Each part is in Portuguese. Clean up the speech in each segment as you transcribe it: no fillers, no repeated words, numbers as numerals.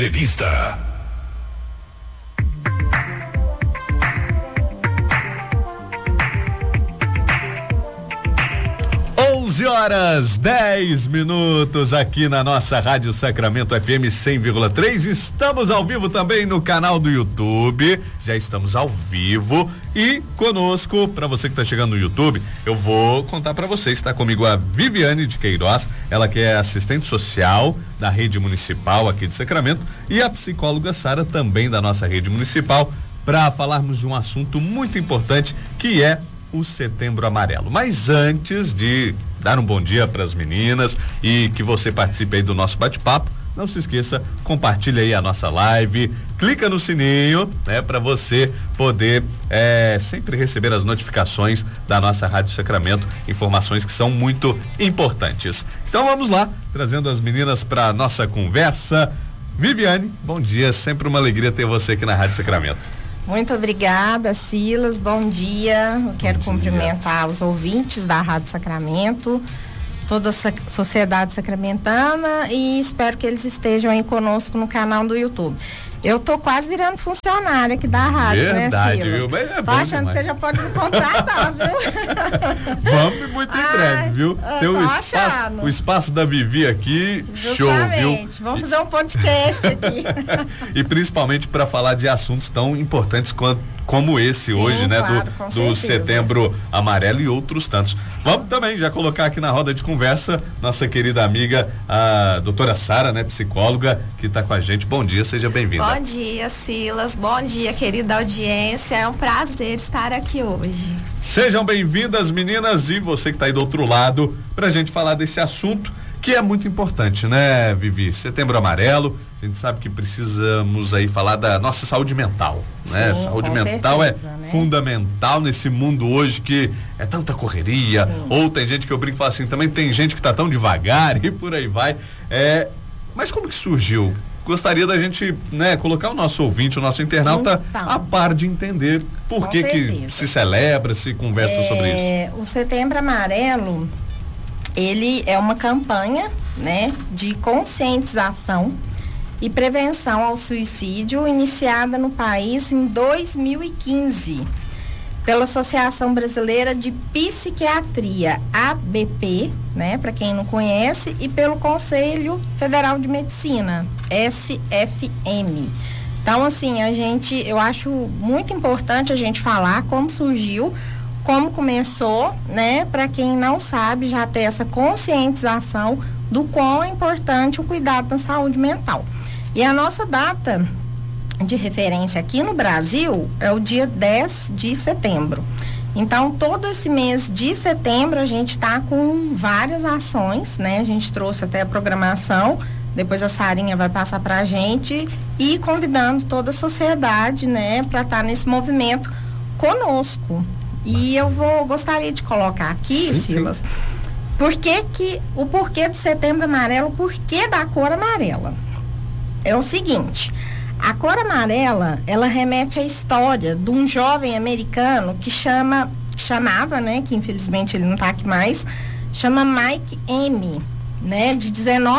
Entrevista. 11h10 aqui na nossa Rádio Sacramento FM 100,3. Estamos ao vivo também no canal do YouTube. Já estamos ao vivo e conosco, para você que está chegando no YouTube, eu vou contar para você. Está comigo a Viviane de Queiroz, ela que é assistente social da rede municipal aqui de Sacramento, e a psicóloga Sara, também da nossa rede municipal, para falarmos de um assunto muito importante, que é o Setembro Amarelo. Mas antes de dar um bom dia para as meninas e que você participe aí do nosso bate-papo, não se esqueça, compartilha aí a nossa live, clica no sininho, né, para você poder sempre receber as notificações da nossa Rádio Sacramento, informações que são muito importantes. Então vamos lá, trazendo as meninas para nossa conversa. Viviane, bom dia, sempre uma alegria ter você aqui na Rádio Sacramento. Muito obrigada, Silas, bom dia. Eu quero cumprimentar os ouvintes da Rádio Sacramento, toda a sociedade sacramentana, e espero que eles estejam aí conosco no canal do YouTube. Eu tô quase virando funcionária aqui da rádio, verdade, né, Silas? Viu? Mas tô achando demais. Que você já pode me contratar, viu? Vamos muito em breve, viu? Tem o espaço da Vivi aqui, justamente, show, viu? Vamos fazer um podcast aqui. E principalmente para falar de assuntos tão importantes como esse. Sim, hoje, né? Claro, do Setembro Amarelo e outros tantos. Vamos também já colocar aqui na roda de conversa nossa querida amiga, a doutora Sara, né? Psicóloga, que está com a gente. Bom dia, seja bem-vinda. Bom dia, Silas. Bom dia, querida audiência. É um prazer estar aqui hoje. Sejam bem-vindas, meninas, e você que está aí do outro lado, pra gente falar desse assunto que é muito importante, né, Vivi? Setembro Amarelo, a gente sabe que precisamos aí falar da nossa saúde mental, né? Sim, saúde mental certeza, é né? fundamental nesse mundo hoje que é tanta correria. Sim. Ou tem gente que eu brinco e falo assim, também tem gente que tá tão devagar e por aí vai. Mas como que surgiu? Gostaria da gente, né, colocar o nosso ouvinte, o nosso internauta a par de entender por que se celebra, se conversa sobre isso. O Setembro Amarelo, ele é uma campanha, né, de conscientização e prevenção ao suicídio, iniciada no país em 2015 pela Associação Brasileira de Psiquiatria, ABP, né, para quem não conhece, e pelo Conselho Federal de Medicina, SFM. Então, assim, eu acho muito importante a gente falar como surgiu, como começou, né? Para quem não sabe, já ter essa conscientização do quão é importante o cuidado da saúde mental. E a nossa data de referência aqui no Brasil é o dia 10 de setembro. Então, todo esse mês de setembro a gente está com várias ações, né? A gente trouxe até a programação, depois a Sarinha vai passar para a gente, e convidando toda a sociedade, né, para estar nesse movimento conosco. E eu gostaria de colocar aqui, Silas, o porquê do Setembro Amarelo, o porquê da cor amarela. É o seguinte, a cor amarela, ela remete à história de um jovem americano que chamava, né, que infelizmente ele não está aqui mais, chama Mike M., né, de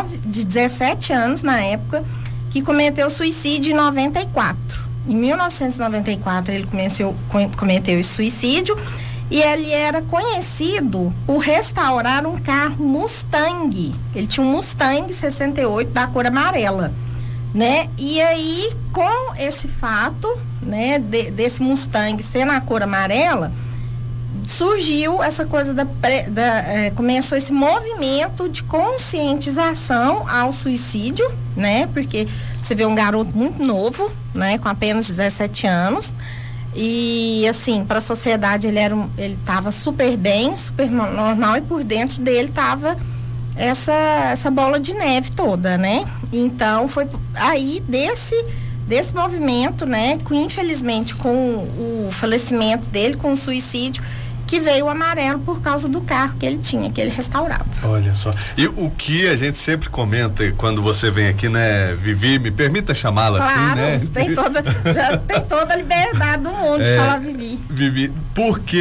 17 anos na época, que cometeu suicídio em 94. Em 1994 ele cometeu esse suicídio, e ele era conhecido por restaurar um carro Mustang. Ele tinha um Mustang 68 da cor amarela, né? E aí, com esse fato, né, desse Mustang ser na cor amarela, surgiu essa coisa começou esse movimento de conscientização ao suicídio, né? Porque você vê um garoto muito novo, né? Com apenas 17 anos. E assim, para a sociedade ele estava super bem, super normal, e por dentro dele estava essa bola de neve toda, né? Então foi aí desse movimento, né? Que infelizmente com o falecimento dele, com o suicídio, que veio o amarelo por causa do carro que ele tinha, que ele restaurava. Olha só. E o que a gente sempre comenta quando você vem aqui, né, Vivi, me permita chamá-la assim, né? Já tem toda a liberdade do mundo de falar Vivi. Vivi, porque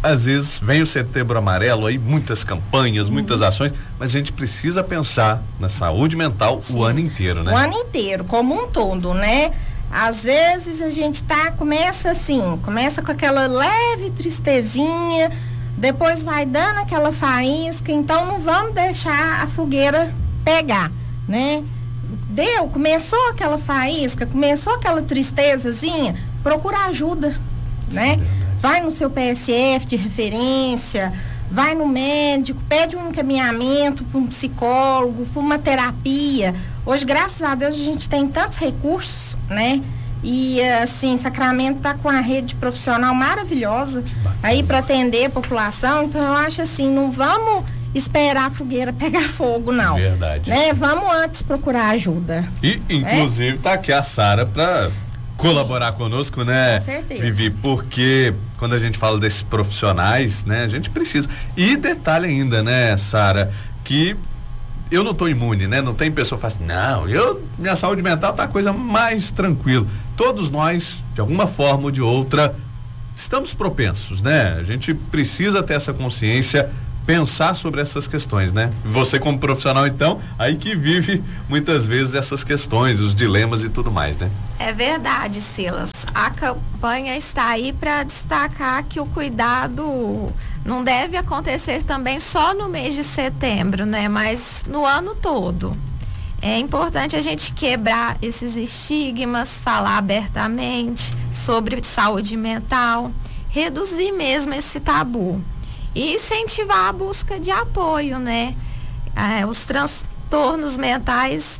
às vezes vem o Setembro Amarelo aí, muitas campanhas, muitas ações, mas a gente precisa pensar na saúde mental o ano inteiro, né? O ano inteiro, como um todo, né? Às vezes a gente começa com aquela leve tristezinha, depois vai dando aquela faísca, então não vamos deixar a fogueira pegar, né? Começou aquela faísca, começou aquela tristezazinha, procura ajuda, né? Vai no seu PSF de referência, vai no médico, pede um encaminhamento para um psicólogo, para uma terapia. Hoje, graças a Deus, a gente tem tantos recursos, né? E, assim, Sacramento está com a rede profissional maravilhosa aí para atender a população. Então, eu acho assim, não vamos esperar a fogueira pegar fogo, não. Verdade. Né? Vamos antes procurar ajuda. E, inclusive, tá aqui a Sara para colaborar conosco, né? Com certeza. Vivi, porque quando a gente fala desses profissionais, né? A gente precisa. E detalhe ainda, né, Sara, que eu não tô imune, né? Não tem pessoa que fala assim, não, minha saúde mental tá a coisa mais tranquila. Todos nós, de alguma forma ou de outra, estamos propensos, né? A gente precisa ter essa consciência, pensar sobre essas questões, né? Você como profissional, então, aí que vive muitas vezes essas questões, os dilemas e tudo mais, né? É verdade, Silas. A campanha está aí para destacar que o cuidado não deve acontecer também só no mês de setembro, né? Mas no ano todo. É importante a gente quebrar esses estigmas, falar abertamente sobre saúde mental, reduzir mesmo esse tabu. E incentivar a busca de apoio, né? Os transtornos mentais,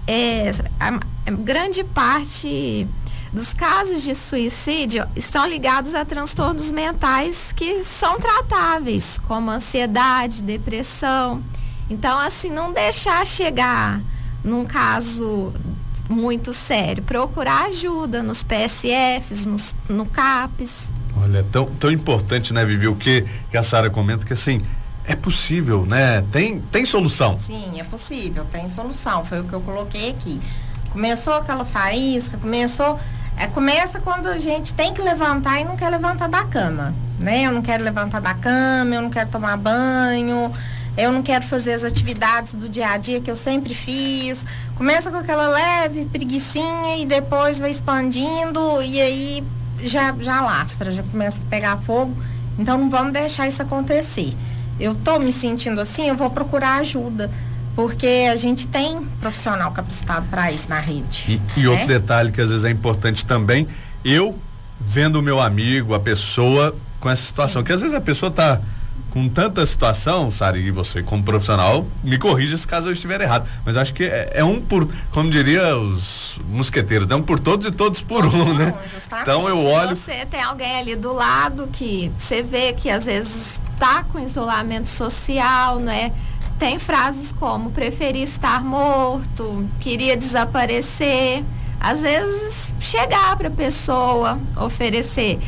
a grande parte dos casos de suicídio estão ligados a transtornos mentais que são tratáveis, como ansiedade, depressão. Então, assim, não deixar chegar num caso muito sério, procurar ajuda nos PSFs, no CAPS. Olha, tão importante, né, Vivi, o que a Sara comenta, que assim, é possível, né? Tem solução. Sim, é possível, tem solução, foi o que eu coloquei aqui. Começou aquela faísca, começa quando a gente tem que levantar e não quer levantar da cama, né? Eu não quero levantar da cama, eu não quero tomar banho, eu não quero fazer as atividades do dia a dia que eu sempre fiz. Começa com aquela leve preguicinha e depois vai expandindo e aí já lastra, já começa a pegar fogo. Então não vamos deixar isso acontecer. Eu tô me sentindo assim, eu vou procurar ajuda, porque a gente tem profissional capacitado para isso na rede. E outro detalhe que às vezes é importante também, eu vendo o meu amigo, a pessoa com essa situação, que às vezes a pessoa tá com tanta situação, Sara, e você como profissional, me corrija se caso eu estiver errado, mas acho que é um por, como diria os mosqueteiros, né? Um por todos e todos por um, né? Justamente. Então eu olho... Se você tem alguém ali do lado que você vê que às vezes está com isolamento social, né? Tem frases como preferi estar morto, queria desaparecer. Às vezes chegar para a pessoa, oferecer,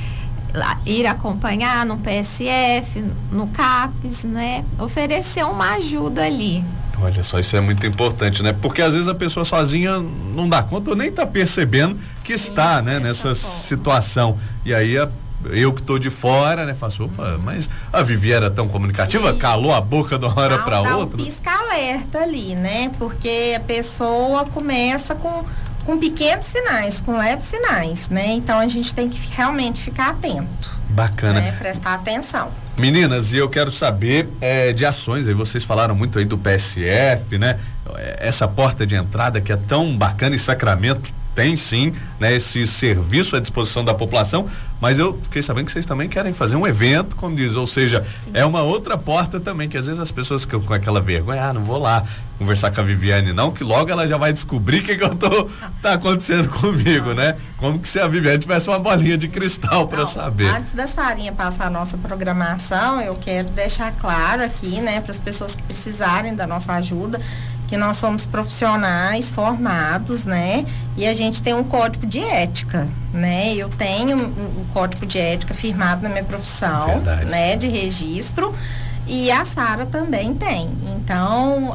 ir acompanhar no PSF, no CAPS, né? Oferecer uma ajuda ali. Olha só, isso é muito importante, né? Porque às vezes a pessoa sozinha não dá conta ou nem tá percebendo que está, né? Nessa situação. E aí eu que tô de fora, né? Faço, opa, mas a Vivi era tão comunicativa, isso. Calou a boca de uma hora para outra. Dá um pisca-alerta ali, né? Porque a pessoa começa com pequenos sinais, com leves sinais, né? Então a gente tem que realmente ficar atento. Bacana. Né? Prestar atenção. Meninas, e eu quero saber de ações, aí vocês falaram muito aí do PSF, né? Essa porta de entrada que é tão bacana, em Sacramento tem sim, né? Esse serviço à disposição da população, mas eu fiquei sabendo que vocês também querem fazer um evento, como diz, ou seja, sim. É uma outra porta também, que às vezes as pessoas ficam com aquela vergonha, não vou lá conversar com a Viviane não, que logo ela já vai descobrir o que tá acontecendo comigo, né? Como que se a Viviane tivesse uma bolinha de cristal para saber. Antes da Sarinha passar a nossa programação, eu quero deixar claro aqui, né, para as pessoas que precisarem da nossa ajuda, que nós somos profissionais formados, né? E a gente tem um código de ética, né? Eu tenho um código de ética firmado na minha profissão, verdade, né? De registro. E a Sara também tem. Então,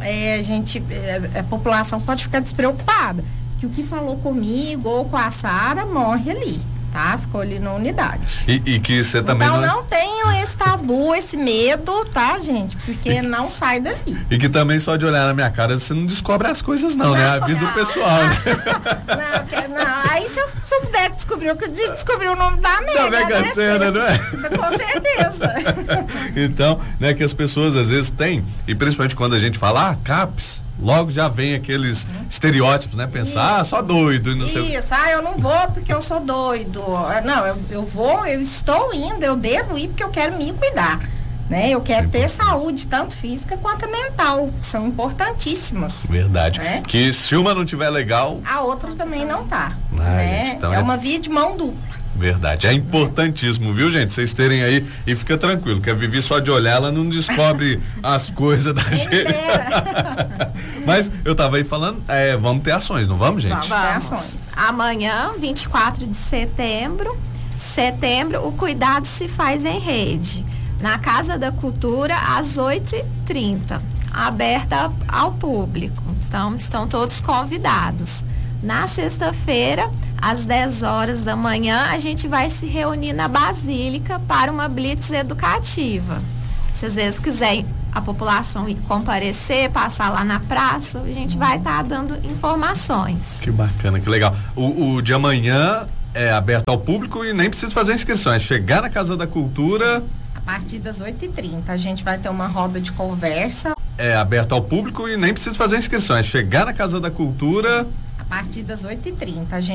a população pode ficar despreocupada, que o que falou comigo ou com a Sara morre ali, tá? Ficou ali na unidade. E que você também não tenham esse tabu. tabu, esse medo, tá, gente? Porque não sai dali. E que também só de olhar na minha cara você não descobre as coisas não, né? Avisa o pessoal, né? Não, aí se eu puder descobrir, eu podia descobrir o nome da Mega, da Mega Sena, não é? Com certeza. Então, né, que as pessoas às vezes têm, e principalmente quando a gente fala, CAPS, logo já vem aqueles estereótipos, né? Pensar, só doido e não sei. Isso, eu não vou porque eu sou doido. Não, eu estou indo, eu devo ir porque eu quero me cuidar. Né? Eu quero ter saúde, tanto física quanto mental, que são importantíssimas. Verdade. Né? Que se uma não tiver legal, a outra também não tá. Gente, então é uma via de mão dupla. Verdade, é importantíssimo, viu, gente? Vocês terem aí e fica tranquilo, que a Vivi só de olhar ela não descobre as coisas da gente. Mas eu tava aí falando, vamos ter ações, não vamos, gente? Vamos ter ações. Amanhã, 24 de setembro, o cuidado se faz em rede. Na Casa da Cultura, às 8h30, aberta ao público. Então, estão todos convidados. Na sexta-feira, às 10 horas da manhã, a gente vai se reunir na Basílica para uma blitz educativa. Se às vezes quiserem a população ir comparecer, passar lá na praça, a gente vai estar dando informações. Que bacana, que legal. O de amanhã é aberto ao público e nem precisa fazer inscrição, é chegar na Casa da Cultura. A partir das 8h30, a gente vai ter uma roda de conversa. É aberto ao público e nem precisa fazer inscrição, é chegar na Casa da Cultura. A partir das 8h30, a gente